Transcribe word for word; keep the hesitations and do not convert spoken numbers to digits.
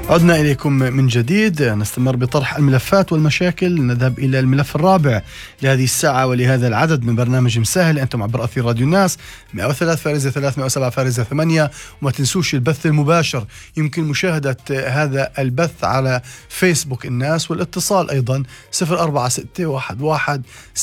عدنا إليكم من جديد، نستمر بطرح الملفات والمشاكل. نذهب إلى الملف الرابع لهذه الساعة ولهذا العدد من برنامج مساهل. أنتم عبر أثير راديو الناس مئة وثلاثة فارزة ثلاثة، مئة وسبعة فارزة ثمانية. وما تنسوش البث المباشر، يمكن مشاهدة هذا البث على فيسبوك الناس، والاتصال أيضا صفر أربعة ستة واحد واحد